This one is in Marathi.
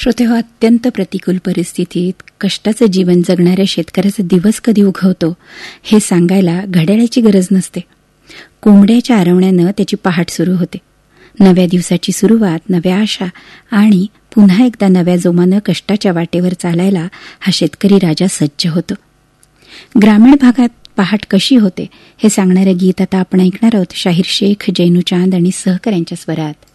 श्रोतेहो, अत्यंत प्रतिकूल परिस्थितीत कष्टाचं जीवन जगणाऱ्या शेतकऱ्याचा दिवस कधी उगवतो हे सांगायला घड्याळाची गरज नसते. कोंबड्याच्या आरवण्यानं त्याची पहाट सुरू होते. नव्या दिवसाची सुरुवात, नव्या आशा आणि पुन्हा एकदा नव्या जोमानं कष्टाच्या वाटेवर चालायला हा शेतकरी राजा सज्ज होतो. ग्रामीण भागात पहाट कशी होते हे सांगणारं गीत आता आपण ऐकणार आहोत शाहीर शेख, जैनू चांद आणि सहकाऱ्यांच्या स्वरात.